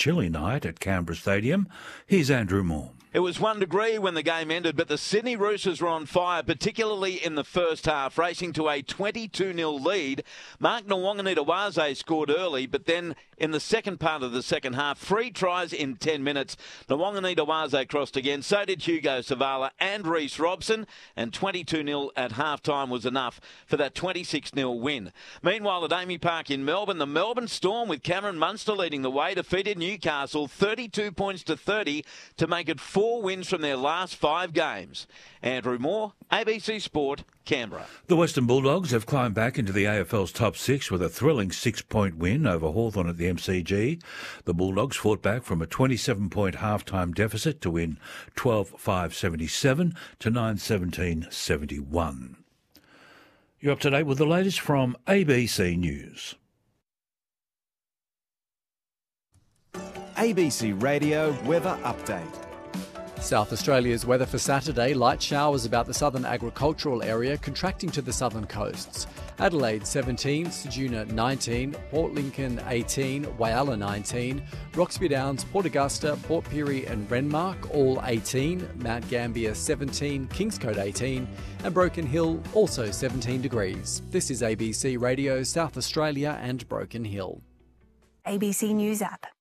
chilly night at Canberra Stadium. Here's Andrew Moore. It was 1 degree when the game ended, but the Sydney Roosters were on fire, particularly in the first half, racing to a 22-0 lead. Mark Nwanganitawase scored early, but then in the second part of the second half, 3 tries in 10 minutes. Nwanganitawase crossed again, so did Hugo Savala and Reece Robson, and 22-0 at half-time was enough for that 26-0 win. Meanwhile, at Amy Park in Melbourne, the Melbourne Storm, with Cameron Munster leading the way, defeated Newcastle 32 points to 30 to make it 4 wins from their last 5 games. Andrew Moore, ABC Sport, Canberra. The Western Bulldogs have climbed back into the AFL's top 6 with a thrilling 6-point win over Hawthorn at the MCG. The Bulldogs fought back from a 27-point half-time deficit to win 12-5-77 to 9-17-71. You're up to date with the latest from ABC News. ABC Radio Weather Update. South Australia's weather for Saturday: light showers about the southern agricultural area, contracting to the southern coasts. Adelaide 17, Ceduna 19, Port Lincoln 18, Whyalla 19, Roxby Downs, Port Augusta, Port Pirie and Renmark all 18, Mount Gambier 17, Kingscote 18 and Broken Hill also 17 degrees. This is ABC Radio South Australia and Broken Hill. ABC News app.